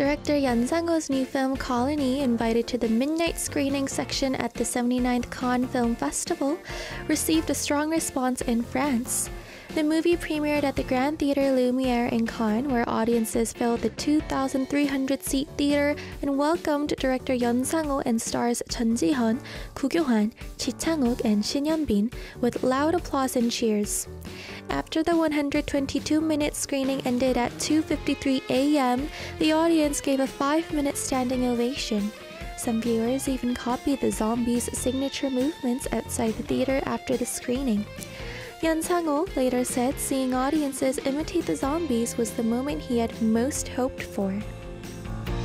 Director Yun Sang-ho's new film Colony, invited to the midnight screening section at the 79th Cannes Film Festival, received a strong response in France. The movie premiered at the Grand Theatre Lumiere in Cannes, where audiences filled the 2,300-seat theater and welcomed director Yun Sang-ho and stars Chun Ji-hyun, Koo Kyo-hwan, Ji Chang-wook, and Shin Yeon-bin with loud applause and cheers. After the 122-minute screening ended at 2:53 a.m., the audience gave a 5-minute standing ovation. Some viewers even copied the zombies' signature movements outside the theater after the screening. Yun Sang-ho later said seeing audiences imitate the zombies was the moment he had most hoped for.